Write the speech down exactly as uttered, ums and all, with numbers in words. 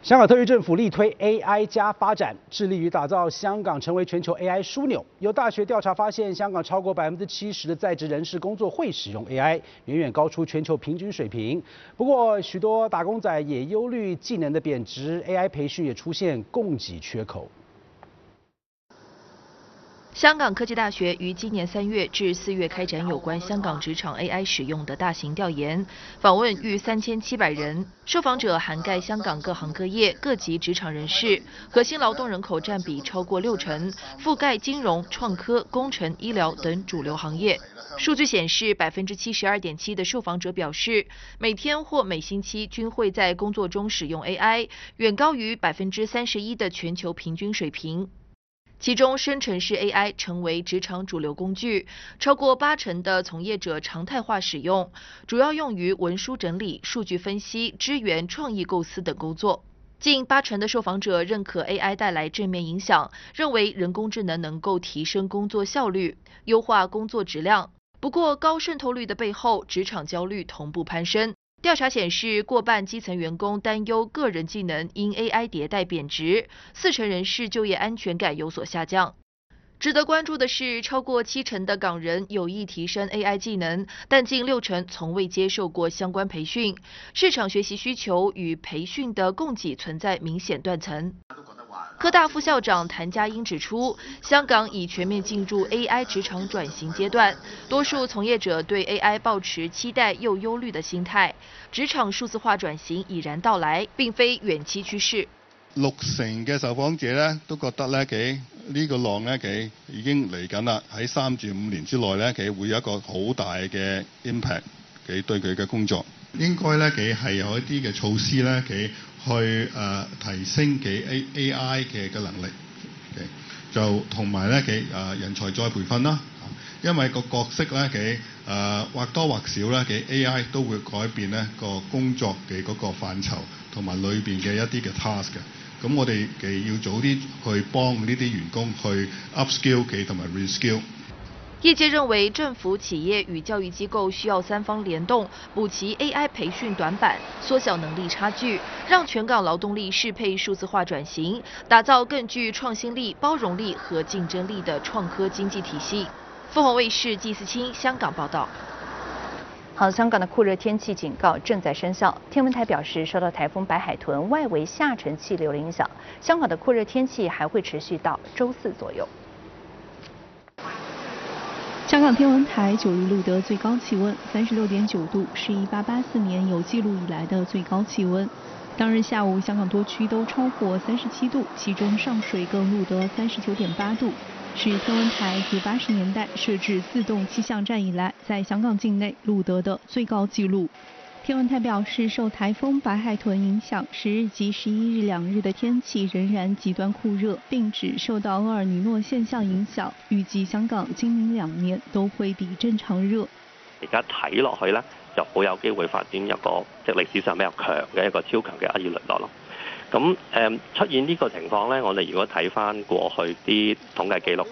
香港特区政府力推 A I 加发展，致力于打造香港成为全球 A I 枢纽。有大学调查发现，香港超过百分之七十的在职人士工作会使用 A I， 远远高出全球平均水平。不过，许多打工仔也忧虑技能的贬值 ，A I 培训也出现供给缺口。 香港科技大学于今年三月至四月开展有关香港职场 A I 使用的大型调研，访问逾三千七百人，受访者涵盖香港各行各业、各级职场人士，核心劳动人口占比超过六成，覆盖金融、创科、工程、医疗等主流行业。数据显示，百分之七十二点七的受访者表示，每天或每星期均会在工作中使用 A I， 远高于百分之三十一的全球平均水平。 其中，生成式 A I 成为职场主流工具，超过八成的从业者常态化使用，主要用于文书整理、数据分析、支援创意构思等工作。近八成的受访者认可 A I 带来正面影响，认为人工智能能够提升工作效率、优化工作质量。不过，高渗透率的背后，职场焦虑同步攀升。 调查显示，过半基层员工担忧个人技能因 A I 迭代贬值，四成人士就业安全感有所下降。值得关注的是，超过七成的港人有意提升 A I 技能，但近六成从未接受过相关培训。市场学习需求与培训的供给存在明显断层。 科大副校长谭家英指出，香港已全面进入 A I 职场转型阶段，多数从业者对 A I 抱持期待又忧虑的心态。职場數字化轉型已然到來，並非遠期趨勢。 六成嘅受訪者咧都覺得咧，佢呢個浪咧，佢已經嚟緊啦。喺三至五年之內咧，佢會有一個好大嘅 impact，佢對佢嘅工作。應該咧，佢係有一啲嘅措施咧，佢去誒、呃、提升佢 A A I 嘅嘅能力，就同埋咧佢誒人才再培訓啦。 因為個角色咧，佢誒或多或少咧，佢 A I 都會改變咧個工作嘅嗰個範疇，同埋裏邊嘅一啲嘅 task 嘅。咁我哋嘅要早啲去幫呢啲員工去 upskill 佢同埋 reskill。 業界認為，政府、企業與教育機構需要三方聯動，補齊 A I 培訓短板，縮小能力差距，讓全港勞動力適配數字化轉型，打造更具創新力、包容力和競爭力的創科經濟體系。 鳳凰衛視紀思清香港報道。 好，香港的酷熱天氣警告正在生效。天文台表示，受到颱風白海豚外圍下沉氣流的影響，香港的酷熱天氣還會持續到周四左右。 香港天文台九日錄得最高氣溫三十六點九度，是一八八四年有記錄以來的最高氣溫。當日下午，香港多區都超過三十七度，其中上水更錄得三十九點八度。 是天文台自八十年代設置自動氣象站以來，在香港境內錄得的最高紀錄。天文台表示，受颱風白海豚影響，十日及十一日兩日的天氣仍然極端酷熱，並只受到厄爾尼諾現象影響。預計香港今明兩年都會比正常熱。 而家睇落去呢，就好有機會發展一個即係歷史上比較強嘅一個超強嘅厄爾尼諾咯。 咁誒出現呢個情況咧，我哋如果睇翻過去啲統計記錄。